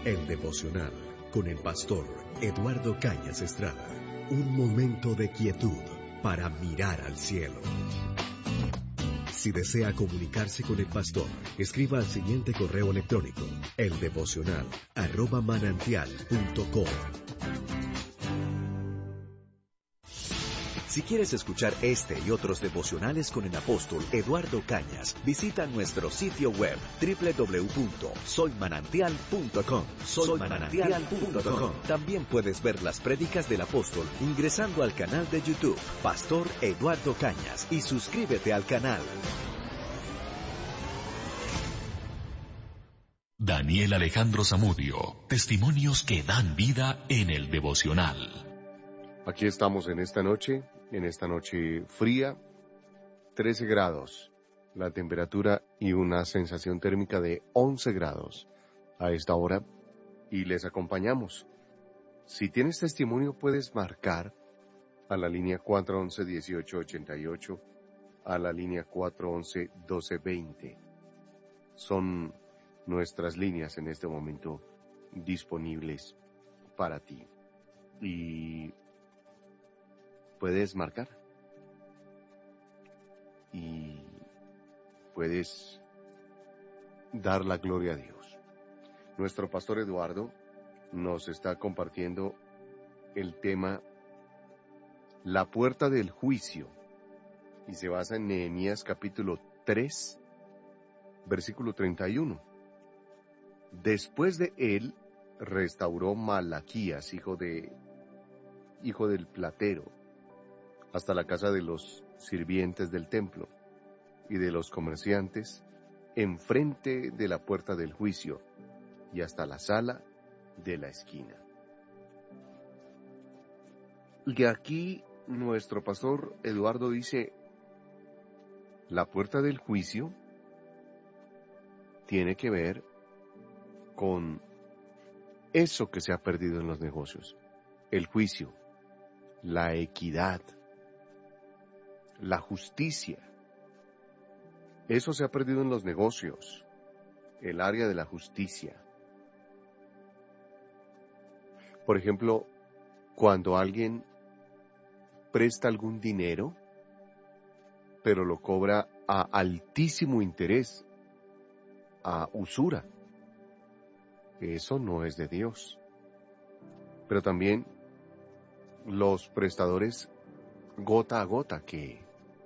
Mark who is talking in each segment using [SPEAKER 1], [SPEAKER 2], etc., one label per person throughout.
[SPEAKER 1] El devocional con el pastor Eduardo Cañas Estrada. Un momento de quietud para mirar al cielo. Si desea comunicarse con el pastor, escriba al siguiente correo electrónico: eldevocional@manantial.com. Si quieres escuchar este y otros devocionales con el apóstol Eduardo Cañas, visita nuestro sitio web www.soymanantial.com. Soymanantial.com. También puedes ver las prédicas del apóstol ingresando al canal de YouTube Pastor Eduardo Cañas y suscríbete al canal.
[SPEAKER 2] Daniel Alejandro Zamudio, testimonios que dan vida en el devocional.
[SPEAKER 3] Aquí estamos en esta noche fría, 13 grados, la temperatura y una sensación térmica de 11 grados a esta hora, y les acompañamos. Si tienes testimonio, puedes marcar a la línea 411-1888, a la línea 411-1220. Son nuestras líneas en este momento disponibles para ti. Y puedes marcar y puedes dar la gloria a Dios. Nuestro pastor Eduardo nos está compartiendo el tema La puerta del juicio, y se basa en Nehemías capítulo 3, versículo 31. Después de él restauró Malaquías, hijo del platero, hasta la casa de los sirvientes del templo y de los comerciantes, enfrente de la puerta del juicio, y hasta la sala de la esquina. Y aquí nuestro pastor Eduardo dice, la puerta del juicio tiene que ver con eso que se ha perdido en los negocios: el juicio, la equidad, la justicia. Eso se ha perdido en los negocios, el área de la justicia. Por ejemplo, cuando alguien presta algún dinero, pero lo cobra a altísimo interés, a usura, eso no es de Dios. Pero también los prestadores gota a gota que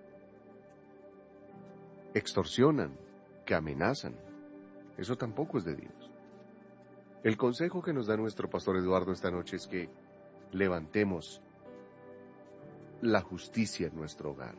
[SPEAKER 3] extorsionan, que amenazan, eso tampoco es de Dios. El consejo que nos da nuestro pastor Eduardo esta noche es que levantemos la justicia en nuestro hogar.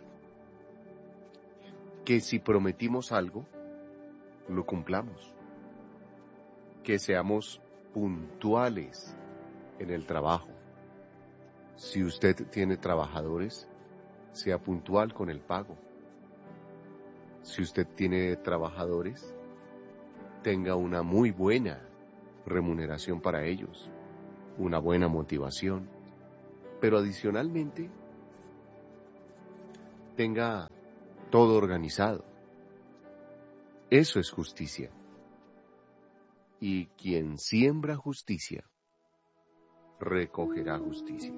[SPEAKER 3] Que si prometimos algo, lo cumplamos. Que seamos puntuales en el trabajo. Si usted tiene trabajadores, sea puntual con el pago. Si usted tiene trabajadores, tenga una muy buena remuneración para ellos, una buena motivación, pero adicionalmente tenga todo organizado. Eso es justicia. Y quien siembra justicia, recogerá justicia.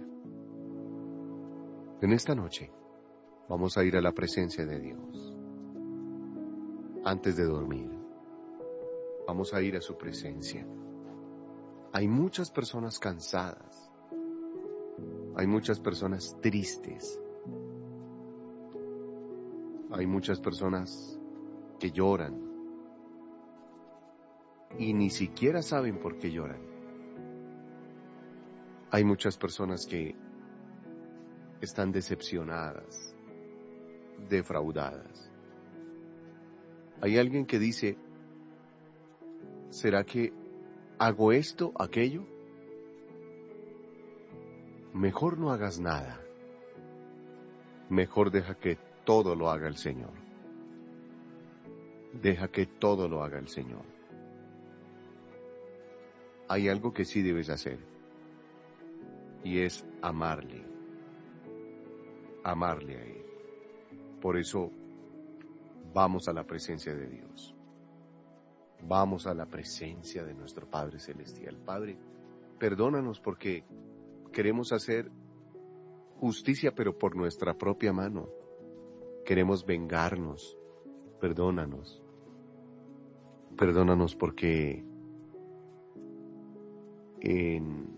[SPEAKER 3] En esta noche vamos a ir a la presencia de Dios. Antes de dormir, vamos a ir a su presencia. Hay muchas personas cansadas. Hay muchas personas tristes. Hay muchas personas que lloran y ni siquiera saben por qué lloran. Hay muchas personas que están decepcionadas, defraudadas. Hay alguien que dice, ¿será que hago esto, aquello? Mejor no hagas nada. Mejor deja que todo lo haga el Señor. Deja que todo lo haga el Señor. Hay algo que sí debes hacer, y es amarle. Amarle a Él. Por eso, vamos a la presencia de Dios. Vamos a la presencia de nuestro Padre Celestial. Padre, perdónanos porque queremos hacer justicia, pero por nuestra propia mano. Queremos vengarnos. Perdónanos. Perdónanos porque en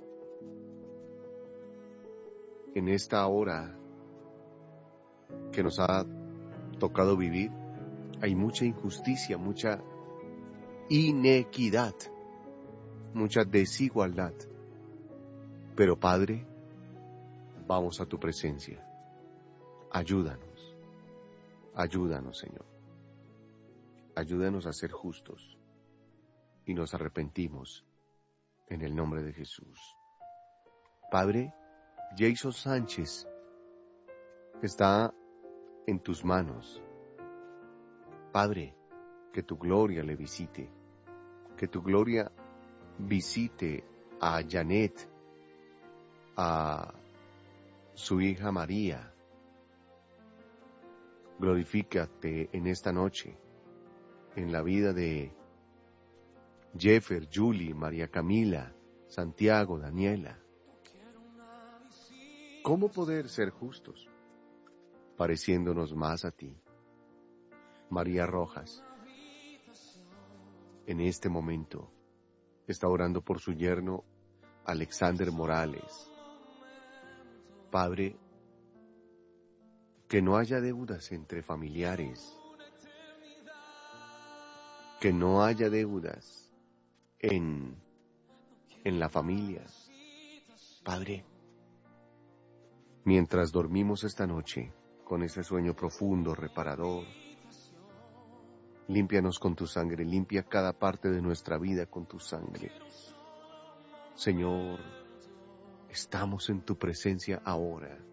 [SPEAKER 3] esta hora que nos ha tocado vivir, hay mucha injusticia, mucha inequidad, mucha desigualdad. Pero Padre, vamos a tu presencia. Ayúdanos, ayúdanos, Señor. Ayúdanos a ser justos y nos arrepentimos en el nombre de Jesús. Padre, Jason Sánchez está en tus manos. Padre, que tu gloria le visite, que tu gloria visite a Janet, a su hija María. Glorifícate en esta noche, en la vida de Jeffer, Julie, María Camila, Santiago, Daniela. ¿Cómo poder ser justos? Pareciéndonos más a ti. María Rojas, en este momento, está orando por su yerno Alexander Morales. Padre, que no haya deudas entre familiares, que no haya deudas en la familia. Padre, mientras dormimos esta noche con ese sueño profundo, reparador, límpianos con tu sangre, limpia cada parte de nuestra vida con tu sangre. Señor, estamos en tu presencia ahora.